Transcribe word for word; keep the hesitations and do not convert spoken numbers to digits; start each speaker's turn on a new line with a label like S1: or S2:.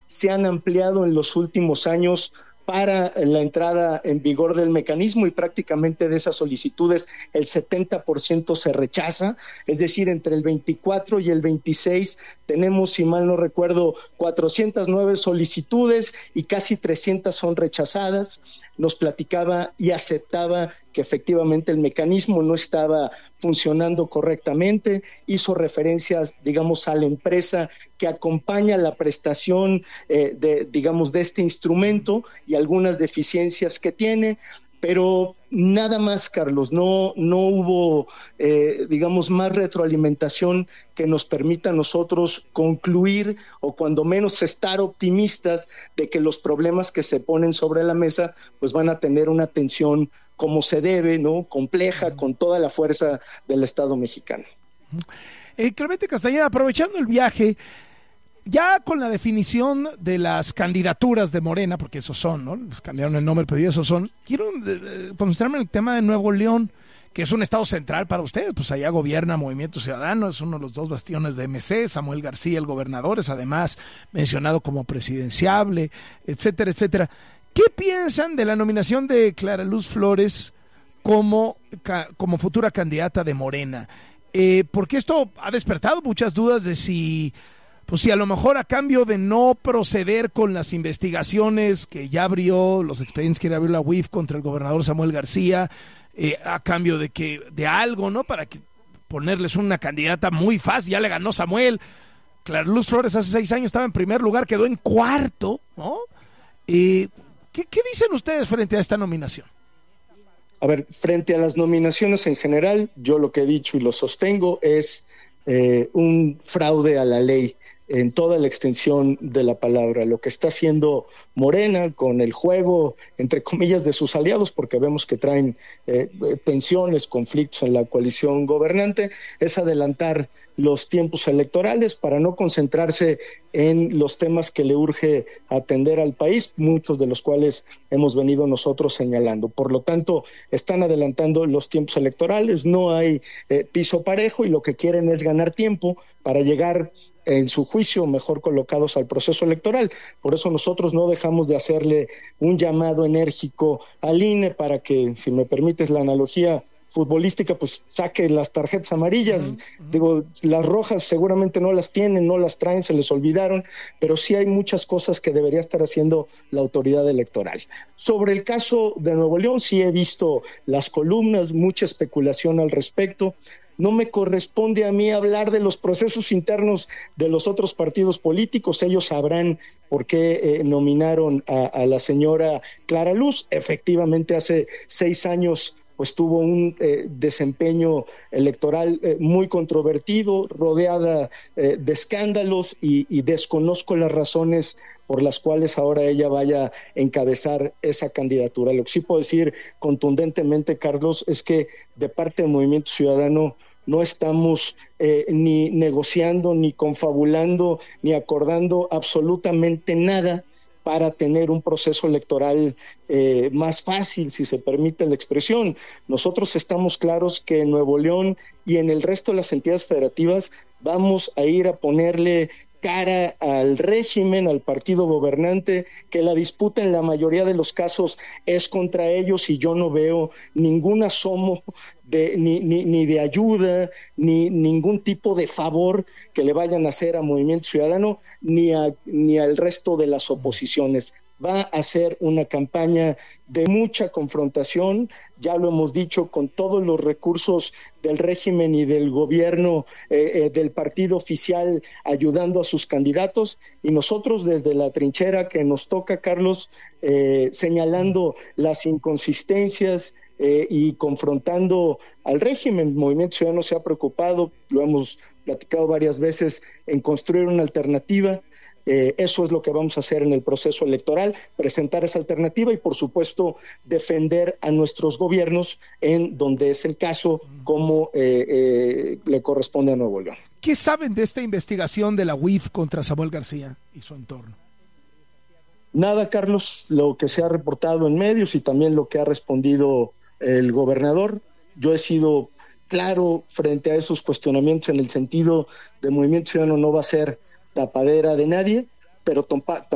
S1: se han ampliado en los últimos años para la entrada en vigor del mecanismo, y prácticamente de esas solicitudes el setenta por ciento se rechaza, es decir, entre el veinticuatro y el veintiséis tenemos, si mal no recuerdo, cuatrocientas nueve solicitudes y casi trescientas son rechazadas. Nos platicaba y aceptaba que efectivamente el mecanismo no estaba funcionando correctamente, hizo referencias, digamos, a la empresa que acompaña la prestación, eh, de, digamos, de este instrumento y algunas deficiencias que tiene, pero nada más, Carlos, no, no hubo, eh, digamos, más retroalimentación que nos permita a nosotros concluir o cuando menos estar optimistas de que los problemas que se ponen sobre la mesa pues van a tener una atención como se debe, ¿no? Compleja, con toda la fuerza del Estado mexicano.
S2: Eh, Clemente Castañeda, aprovechando el viaje, ya con la definición de las candidaturas de Morena, porque esos son, ¿no? Les cambiaron el nombre, pero esos son. Quiero eh, concentrarme en el tema de Nuevo León, que es un estado central para ustedes, pues allá gobierna Movimiento Ciudadano, es uno de los dos bastiones de M C, Samuel García, el gobernador, es además mencionado como presidenciable, etcétera, etcétera. ¿Qué piensan de la nominación de Clara Luz Flores como, como futura candidata de Morena? Eh, porque esto ha despertado muchas dudas de si, pues si a lo mejor a cambio de no proceder con las investigaciones que ya abrió, los expedientes que ya abrió la U I F contra el gobernador Samuel García, eh, a cambio de que de algo, ¿no? Para que ponerles una candidata muy fácil, ya le ganó Samuel. Clara Luz Flores hace seis años estaba en primer lugar, quedó en cuarto, ¿no? Eh, ¿qué, ¿Qué dicen ustedes frente a esta nominación?
S1: A ver, frente a las nominaciones en general, yo lo que he dicho y lo sostengo es eh, un fraude a la ley en toda la extensión de la palabra. Lo que está haciendo Morena con el juego, entre comillas, de sus aliados, porque vemos que traen eh, tensiones, conflictos en la coalición gobernante, es adelantar los tiempos electorales para no concentrarse en los temas que le urge atender al país, muchos de los cuales hemos venido nosotros señalando. Por lo tanto, están adelantando los tiempos electorales, no hay eh, piso parejo y lo que quieren es ganar tiempo para llegar en su juicio mejor colocados al proceso electoral. Por eso nosotros no dejamos de hacerle un llamado enérgico al I N E para que, si me permites la analogía futbolística, pues saque las tarjetas amarillas. Uh-huh, uh-huh. Digo, las rojas seguramente no las tienen, no las traen, se les olvidaron, pero sí hay muchas cosas que debería estar haciendo la autoridad electoral. Sobre el caso de Nuevo León, sí he visto las columnas, mucha especulación al respecto. No me corresponde a mí hablar de los procesos internos de los otros partidos políticos. Ellos sabrán por qué eh, nominaron a, a la señora Clara Luz. Efectivamente, hace seis años pues tuvo un eh, desempeño electoral eh, muy controvertido, rodeada eh, de escándalos, y, y desconozco las razones por las cuales ahora ella vaya a encabezar esa candidatura. Lo que sí puedo decir contundentemente, Carlos, es que de parte del Movimiento Ciudadano no estamos eh, ni negociando, ni confabulando, ni acordando absolutamente nada para tener un proceso electoral eh, más fácil, si se permite la expresión. Nosotros estamos claros que en Nuevo León y en el resto de las entidades federativas vamos a ir a ponerle cara al régimen, al partido gobernante, que la disputa en la mayoría de los casos es contra ellos, y yo no veo ningún asomo de, ni, ni, ni de ayuda, ni ningún tipo de favor que le vayan a hacer a Movimiento Ciudadano, ni, a, ni al resto de las oposiciones. Va a ser una campaña de mucha confrontación, ya lo hemos dicho, con todos los recursos del régimen y del gobierno, eh, eh, del partido oficial, ayudando a sus candidatos, y nosotros desde la trinchera que nos toca, Carlos, eh, señalando las inconsistencias eh, y confrontando al régimen. Movimiento Ciudadano se ha preocupado, lo hemos platicado varias veces, en construir una alternativa. Eh, eso es lo que vamos a hacer en el proceso electoral, presentar esa alternativa y, por supuesto, defender a nuestros gobiernos en donde es el caso, como eh, eh, le corresponde a Nuevo León.
S2: ¿Qué saben de esta investigación de la U I F contra Samuel García y su entorno?
S1: Nada, Carlos, lo que se ha reportado en medios y también lo que ha respondido el gobernador. Yo he sido claro frente a esos cuestionamientos en el sentido de Movimiento Ciudadano no va a ser tapadera de nadie, pero tampoco